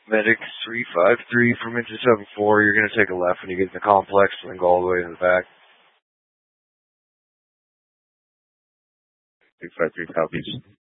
Medic 353 from Inter 74. You're going to take a left when you get in the complex and then go all the way to the back. 353 copies.